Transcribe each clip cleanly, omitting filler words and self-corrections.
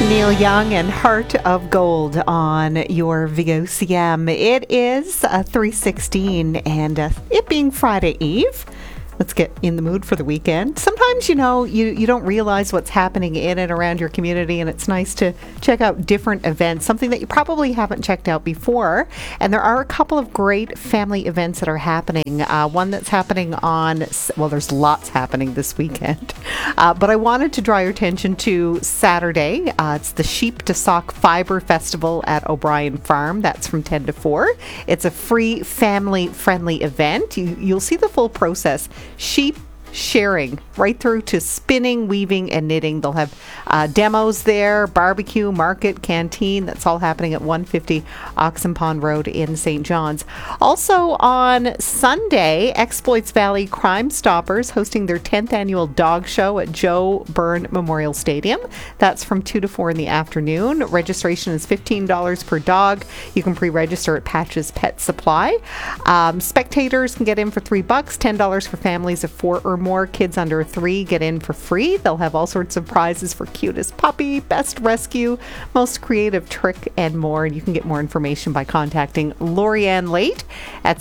Neil Young and Heart of Gold on your VOCM. It is 3:16 and it being Friday Eve. Let's get in the mood for the weekend. Sometimes, you don't realize what's happening in and around your community, and it's nice to check out different events, something that you probably haven't checked out before. And there are a couple of great family events that are happening. One that's happening there's lots happening this weekend. But I wanted to draw your attention to Saturday. It's the Sheep to Sock Fiber Festival at O'Brien Farm. That's from 10 to 4. It's a free, family-friendly event. You'll see the full process. Sheep sharing right through to spinning, weaving, and knitting. They'll have demos there, barbecue, market, canteen. That's all happening at 150 Oxen Pond Road in St. John's. Also on Sunday, Exploits Valley Crime Stoppers hosting their 10th annual dog show at Joe Byrne Memorial Stadium. That's from 2 to 4 in the afternoon. Registration is $15 per dog. You can pre-register at Patches Pet Supply. Spectators can get in for $3, $10 for families of 4 or more. Kids under 3 get in for free. They'll have all sorts of prizes for cutest puppy, best rescue, most creative trick, and more. And you can get more information by contacting Lorianne Late at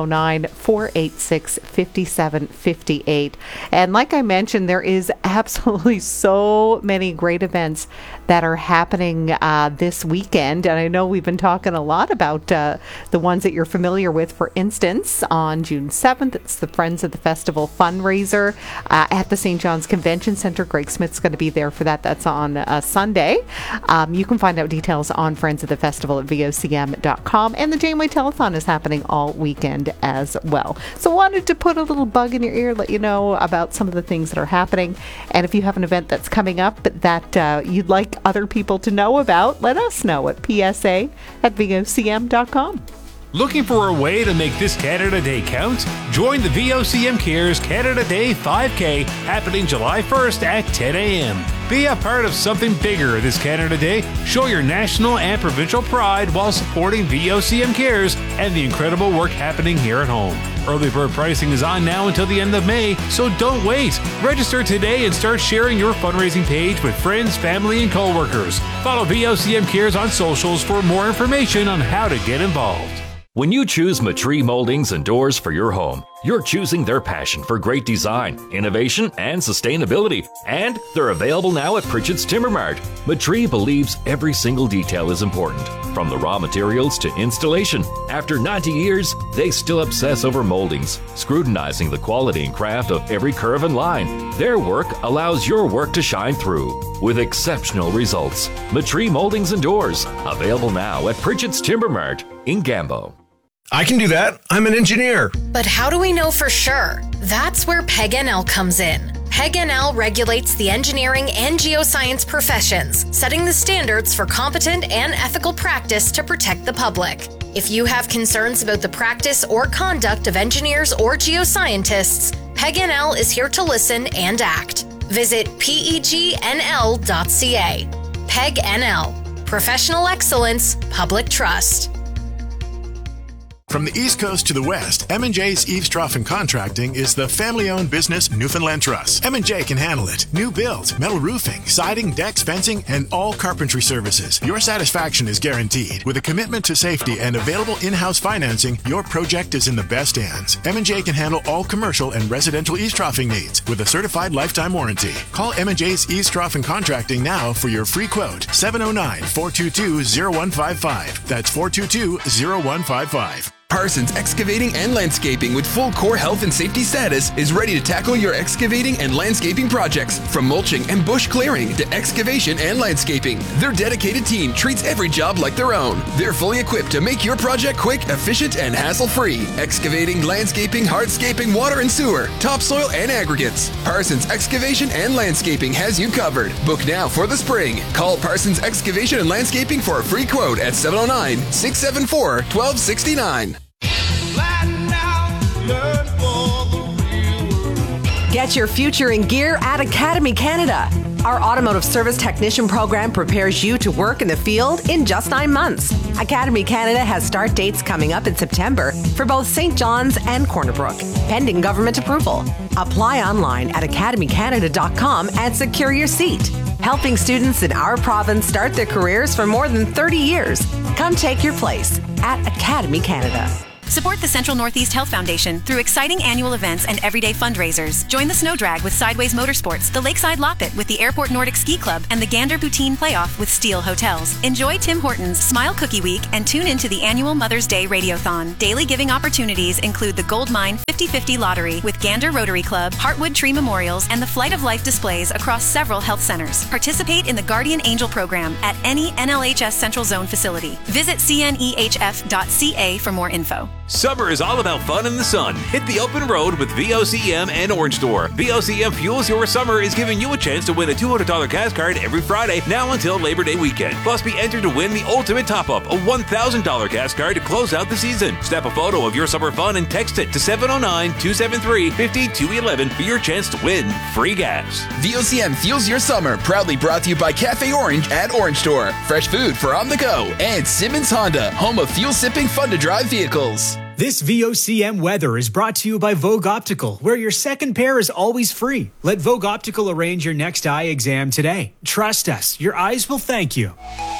709-486-5758. And like I mentioned, there is absolutely so many great events that are happening this weekend. And I know we've been talking a lot about the ones that you're familiar with. For instance, on June 7th, it's the Friends of the Festival fundraiser at the St. John's Convention Centre. Greg Smith's going to be there for that. That's on Sunday. You can find out details on Friends of the Festival at vocm.com. And the Janeway Telethon is happening all weekend as well. So wanted to put a little bug in your ear, let you know about some of the things that are happening. And if you have an event that's coming up that you'd like other people to know about, let us know at psa@vocm.com. Looking for a way to make this Canada Day count? Join the VOCM Cares Canada Day 5K happening July 1st at 10 a.m. Be a part of something bigger this Canada Day. Show your national and provincial pride while supporting VOCM Cares and the incredible work happening here at home. Early bird pricing is on now until the end of May, so don't wait. Register today and start sharing your fundraising page with friends, family, and coworkers. Follow VOCM Cares on socials for more information on how to get involved. When you choose Matree Moldings and Doors for your home, you're choosing their passion for great design, innovation, and sustainability. And they're available now at Pritchett's Timber Mart. Matree believes every single detail is important, from the raw materials to installation. After 90 years, they still obsess over moldings, scrutinizing the quality and craft of every curve and line. Their work allows your work to shine through with exceptional results. Matree Moldings and Doors, available now at Pritchett's Timber Mart in Gambo. I can do that. I'm an engineer. But how do we know for sure? That's where PEG-NL comes in. PEG-NL regulates the engineering and geoscience professions, setting the standards for competent and ethical practice to protect the public. If you have concerns about the practice or conduct of engineers or geoscientists, PEG-NL is here to listen and act. Visit pegnl.ca. PEG-NL. Professional excellence, public trust. From the East Coast to the West, M&J's Eaves Trough and Contracting is the family-owned business Newfoundland Trust. M&J can handle it. New builds, metal roofing, siding, decks, fencing, and all carpentry services. Your satisfaction is guaranteed. With a commitment to safety and available in-house financing, your project is in the best hands. M&J can handle all commercial and residential eaves troughing needs with a certified lifetime warranty. Call M&J's Eaves Trough and Contracting now for your free quote. 709-422-0155. That's 422-0155. Parsons Excavating and Landscaping with full core health and safety status is ready to tackle your excavating and landscaping projects. From mulching and bush clearing to excavation and landscaping, their dedicated team treats every job like their own. They're fully equipped to make your project quick, efficient, and hassle-free. Excavating, landscaping, hardscaping, water and sewer, topsoil, and aggregates. Parsons Excavation and Landscaping has you covered. Book now for the spring. Call Parsons Excavation and Landscaping for a free quote at 709-674-1269. Get your future in gear at Academy Canada. Our automotive service technician program prepares you to work in the field in just 9 months. Academy Canada has start dates coming up in September for both St. John's and Corner Brook, pending government approval. Apply online at academycanada.com and secure your seat. helping students in our province start their careers for more than 30 years. Come take your place at Academy Canada. Support the Central Northeast Health Foundation through exciting annual events and everyday fundraisers. Join the Snow Drag with Sideways Motorsports, the Lakeside Loppet with the Airport Nordic Ski Club, and the Gander Poutine Playoff with Steel Hotels. Enjoy Tim Hortons Smile Cookie Week and tune into the annual Mother's Day Radiothon. Daily giving opportunities include the Gold Mine 50/50 Lottery with Gander Rotary Club, Heartwood Tree Memorials, and the Flight of Life displays across several health centers. Participate in the Guardian Angel program at any NLHS Central Zone facility. Visit cnehf.ca for more info. Summer is all about fun in the sun. Hit the open road with VOCM and Orange Store. VOCM Fuels Your Summer is giving you a chance to win a $200 gas card every Friday now until Labor Day weekend. Plus, be entered to win the ultimate top-up, a $1,000 gas card to close out the season. Snap a photo of your summer fun and text it to 709-273-5211 for your chance to win free gas. VOCM Fuels Your Summer, proudly brought to you by Cafe Orange at Orange Store. Fresh food for on the go. And Simmons Honda, home of fuel-sipping, fun-to-drive vehicles. This VOCM weather is brought to you by Vogue Optical, where your second pair is always free. Let Vogue Optical arrange your next eye exam today. Trust us, your eyes will thank you.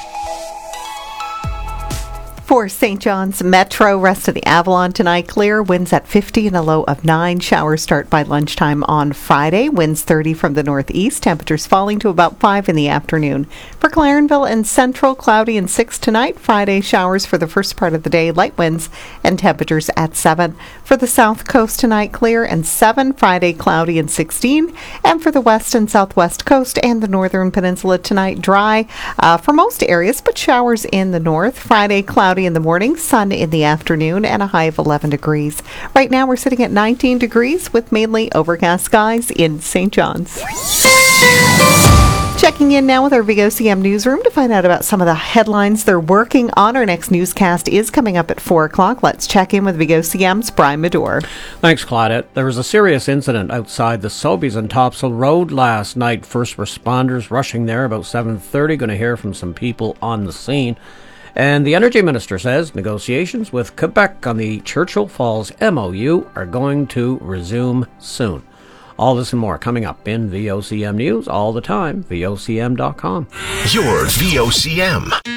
For St. John's Metro, rest of the Avalon tonight, clear, winds at 50 and a low of 9. Showers start by lunchtime on Friday. Winds 30 from the northeast. Temperatures falling to about 5 in the afternoon. For Clarenville and Central, cloudy and 6 tonight. Friday, showers for the first part of the day. Light winds and temperatures at 7. For the south coast tonight, clear and 7. Friday, cloudy and 16. And for the west and southwest coast and the northern peninsula tonight, dry for most areas, but showers in the north. Friday, cloudy in the morning, sun in the afternoon, and a high of 11 degrees. Right now we're sitting at 19 degrees with mainly overcast skies in St. John's. Checking in now with our VOCM newsroom to find out about some of the headlines they're working on. Our next newscast is coming up at 4 o'clock. Let's check in with VOCM's Brian Medore. Thanks, Claudette. There was a serious incident outside the Sobeys on Topsail Road last night. First responders rushing there about 7:30. Going to hear from some people on the scene. And the Energy Minister says negotiations with Quebec on the Churchill Falls MOU are going to resume soon. All this and more coming up in VOCM News all the time, VOCM.com. Your VOCM.